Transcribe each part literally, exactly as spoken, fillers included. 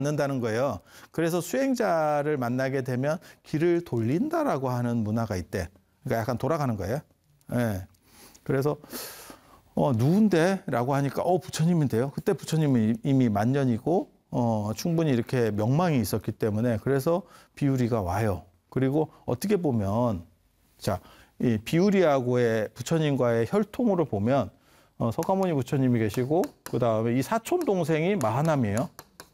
않는다는 거예요. 그래서 수행자를 만나게 되면 길을 돌린다라고 하는 문화가 있대. 그러니까 약간 돌아가는 거예요. 예. 그래서 어, 누군데? 라고 하니까 어, 부처님인데요. 그때 부처님은 이미 만년이고 어, 충분히 이렇게 명망이 있었기 때문에 그래서 비유리가 와요. 그리고 어떻게 보면 자, 이 비유리하고의 부처님과의 혈통으로 보면 어, 석가모니 부처님이 계시고 그 다음에 이 사촌 동생이 마하남이에요.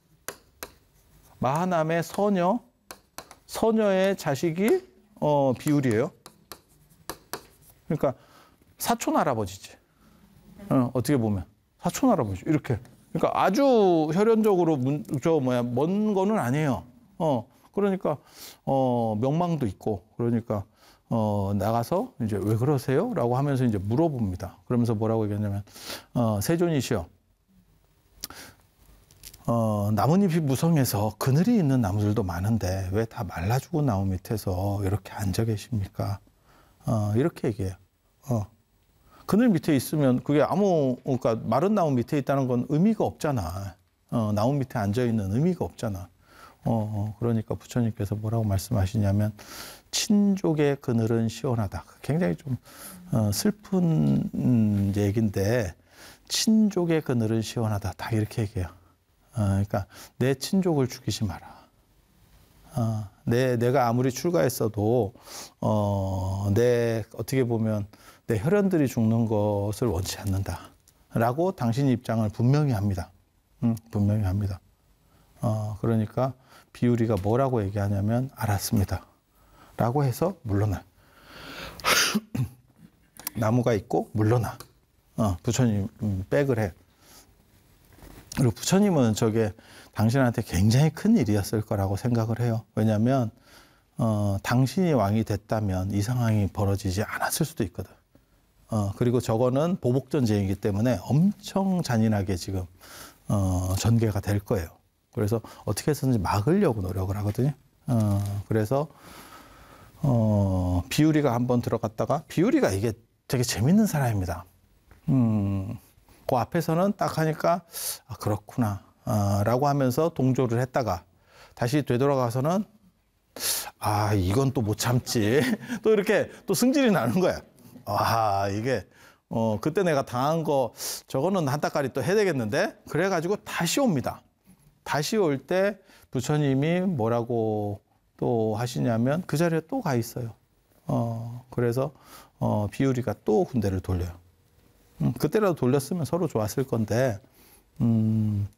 마하남의 서녀, 서녀의 자식이 어, 비유리예요. 그러니까 사촌 할아버지지. 어, 어떻게 보면 사촌 할아버지 이렇게. 그러니까 아주 혈연적으로 문, 저 뭐야 먼 거는 아니에요. 어, 그러니까 어, 명망도 있고 그러니까 어, 나가서 이제 왜 그러세요? 라고 하면서 이제 물어봅니다. 그러면서 뭐라고 얘기했냐면 어, 세존이시여. 어, 나뭇잎이 무성해서 그늘이 있는 나무들도 많은데 왜 다 말라 죽은 나무 밑에서 이렇게 앉아 계십니까? 어, 이렇게 얘기해요. 어. 그늘 밑에 있으면 그게 아무, 그러니까 마른 나무 밑에 있다는 건 의미가 없잖아. 어, 나무 밑에 앉아 있는 의미가 없잖아. 어, 어, 그러니까 부처님께서 뭐라고 말씀하시냐면 친족의 그늘은 시원하다. 굉장히 좀 어, 슬픈 음, 얘기인데 친족의 그늘은 시원하다. 다 이렇게 얘기해요. 어, 그러니까 내 친족을 죽이지 마라. 어, 내, 내가 아무리 출가했어도 어, 내 어떻게 보면 내 혈연들이 죽는 것을 원치 않는다. 라고 당신 입장을 분명히 합니다. 음, 분명히 합니다. 어, 그러니까 비유리가 뭐라고 얘기하냐면 알았습니다. 라고 해서 물러나. 나무가 있고 물러나. 어, 부처님 음, 백을 해. 그리고 부처님은 저게 당신한테 굉장히 큰 일이었을 거라고 생각을 해요. 왜냐하면 어, 당신이 왕이 됐다면 이 상황이 벌어지지 않았을 수도 있거든. 어, 그리고 저거는 보복전쟁이기 때문에 엄청 잔인하게 지금 어, 전개가 될 거예요. 그래서 어떻게 해서든지 막으려고 노력을 하거든요. 어, 그래서 어, 비유리가 한번 들어갔다가 비유리가 이게 되게 재밌는 사람입니다. 음, 그 앞에서는 딱 하니까 아, 그렇구나 아, 라고 하면서 동조를 했다가 다시 되돌아가서는 아 이건 또 못 참지 또 이렇게 또 승질이 나는 거야. 아 이게 어 그때 내가 당한 거 저거는 한따까리 또 해야 되겠는데 그래가지고 다시 옵니다. 다시 올 때 부처님이 뭐라고 또 하시냐면 그 자리에 또 가 있어요. 어 그래서 어 비유리가 또 군대를 돌려요. 음, 그때라도 돌렸으면 서로 좋았을 건데 음,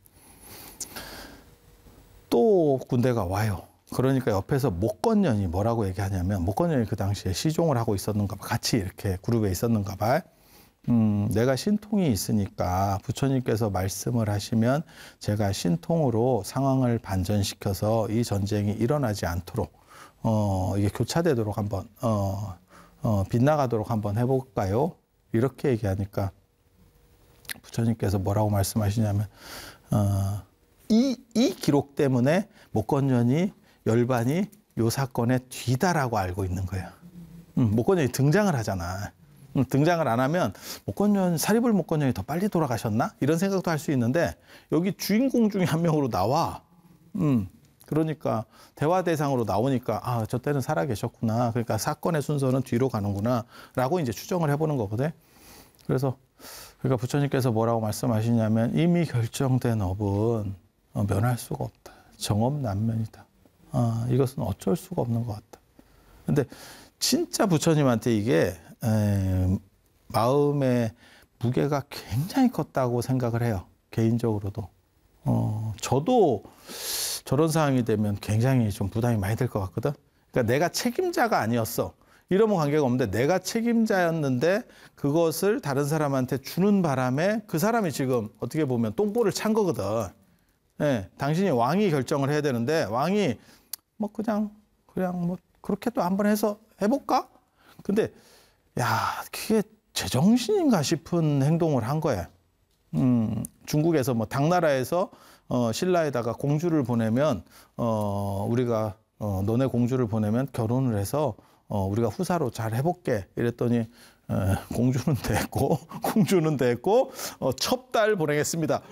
또 군대가 와요. 그러니까 옆에서 목건년이 뭐라고 얘기하냐면 목건년이 그 당시에 시종을 하고 있었는가 봐. 같이 이렇게 그룹에 있었는가 봐. 음, 내가 신통이 있으니까 부처님께서 말씀을 하시면 제가 신통으로 상황을 반전시켜서 이 전쟁이 일어나지 않도록 어, 이게 교차되도록 한번 어, 어, 빗나가도록 한번 해볼까요? 이렇게 얘기하니까 부처님께서 뭐라고 말씀하시냐면 어, 이, 이 기록 때문에 목건년이 열반이 요 사건의 뒤다라고 알고 있는 거예요. 음, 목건년이 등장을 하잖아. 음, 등장을 안 하면 목건년, 사리불 목건년이 더 빨리 돌아가셨나? 이런 생각도 할 수 있는데 여기 주인공 중에 한 명으로 나와. 음, 그러니까 대화 대상으로 나오니까 아, 저 때는 살아 계셨구나. 그러니까 사건의 순서는 뒤로 가는구나. 라고 이제 추정을 해보는 거거든. 그래서 그러니까 부처님께서 뭐라고 말씀하시냐면 이미 결정된 업은 어, 면할 수가 없다. 정업난면이다. 아, 이것은 어쩔 수가 없는 것 같다. 근데 진짜 부처님한테 이게 에, 마음의 무게가 굉장히 컸다고 생각을 해요. 개인적으로도. 어, 저도 저런 상황이 되면 굉장히 좀 부담이 많이 될 것 같거든. 그러니까 내가 책임자가 아니었어. 이러면 관계가 없는데 내가 책임자였는데 그것을 다른 사람한테 주는 바람에 그 사람이 지금 어떻게 보면 똥볼을 찬 거거든. 예, 당신이 왕이 결정을 해야 되는데 왕이 뭐 그냥 그냥 뭐 그렇게 또 한번 해서 해볼까? 근데 야 그게 제정신인가 싶은 행동을 한 거야. 음, 중국에서 뭐 당나라에서 어, 신라에다가 공주를 보내면 어, 우리가 어, 너네 공주를 보내면 결혼을 해서 어, 우리가 후사로 잘 해볼게 이랬더니 에, 공주는 됐고 공주는 됐고 어, 첩달 보내겠습니다.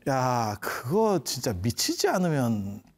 야, 그거 진짜 미치지 않으면